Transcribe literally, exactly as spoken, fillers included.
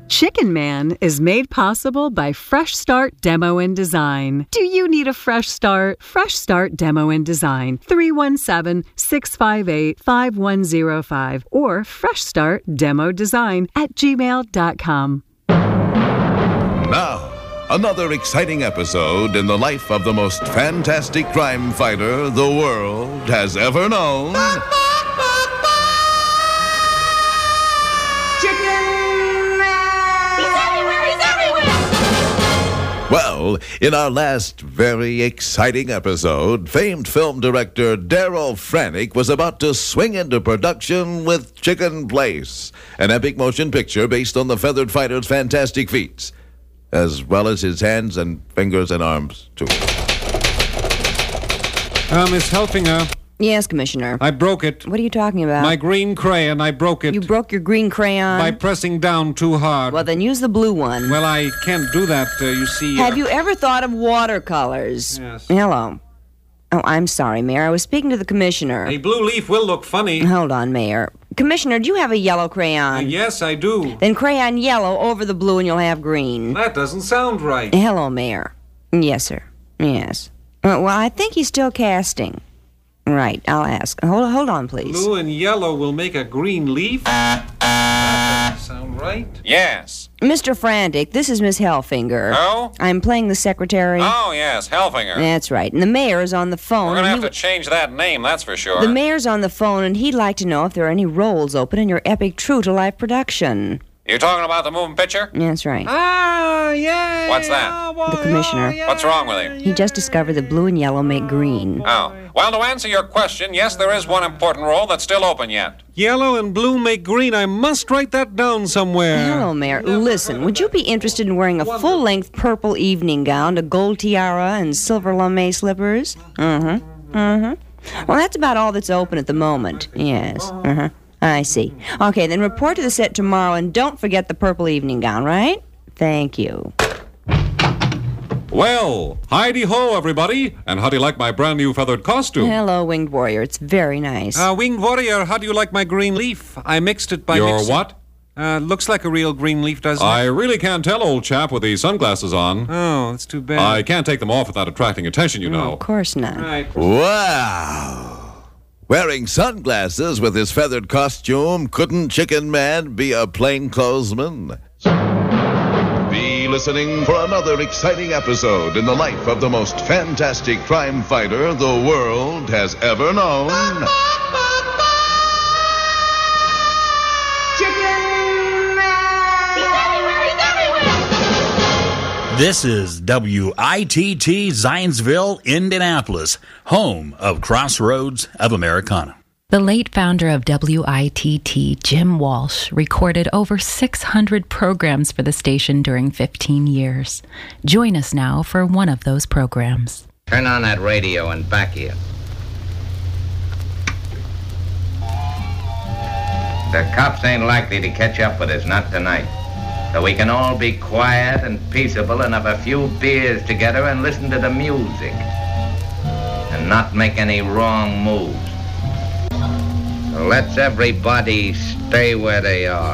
Chicken Man is made possible by Fresh Start Demo and Design. Do you need a fresh start? Fresh Start Demo and Design, three one seven, six five eight, five one zero five or fresh start demo design at gmail dot com. Now, another exciting episode in the life of the most fantastic crime fighter the world has ever known. Well, in our last very exciting episode, famed film director Darryl Frannick was about to swing into production with Chicken Place, an epic motion picture based on the feathered fighter's fantastic feats, as well as his hands and fingers and arms, too. Uh, Miss Helfinger. Yes, Commissioner. I broke it. What are you talking about? My green crayon, I broke it. You broke your green crayon? By pressing down too hard. Well, then use the blue one. Well, I can't do that, uh, you see. Uh... Have you ever thought of watercolors? Yes. Hello. Oh, I'm sorry, Mayor. I was speaking to the Commissioner. A blue leaf will look funny. Hold on, Mayor. Commissioner, do you have a yellow crayon? Uh, yes, I do. Then crayon yellow over the blue and you'll have green. That doesn't sound right. Hello, Mayor. Yes, sir. Yes. Uh, well, I think he's still casting. Right, I'll ask. Hold, hold on, please. Blue and yellow will make a green leaf? That doesn't sound right. Yes. Mister Frantic, this is Miss Helfinger. Oh? I'm playing the secretary. Oh, yes, Helfinger. That's right. And the mayor's on the phone. We're going to have he... to change that name, that's for sure. The mayor's on the phone, and he'd like to know if there are any roles open in your epic true-to-life production. You're talking about the moving picture? That's right. Ah, yeah. What's that? The Commissioner. What's wrong with him? He just discovered that blue and yellow make green. Oh. Well, to answer your question, yes, there is one important role that's still open yet. Yellow and blue make green. I must write that down somewhere. Hello, Mayor. Listen, would you be interested in wearing a full-length purple evening gown, a gold tiara, and silver lame slippers? Mm-hmm. Mm-hmm. Well, that's about all that's open at the moment. Yes. Uh-huh. I see. Okay, then report to the set tomorrow, and don't forget the purple evening gown, right? Thank you. Well, hidey-ho, everybody. And how do you like my brand new feathered costume? Hello, Winged Warrior. It's very nice. Uh, Winged Warrior, how do you like my green leaf? I mixed it by Your mixing... what? Uh, looks like a real green leaf, doesn't I it? really can't tell, old chap, with these sunglasses on. Oh, that's too bad. I can't take them off without attracting attention, you Oh, know. of course not. Right. Wow! Wearing sunglasses with his feathered costume, couldn't Chicken Man be a plainclothesman? Be listening for another exciting episode in the life of the most fantastic crime fighter the world has ever known. This is W I T T Zionsville, Indianapolis, home of Crossroads of Americana. The late founder of W I T T, Jim Walsh, recorded over six hundred programs for the station during fifteen years. Join us now for one of those programs. Turn on that radio and back here. The cops ain't likely to catch up with us, not tonight. So we can all be quiet and peaceable and have a few beers together and listen to the music. And not make any wrong moves. So let's everybody stay where they are.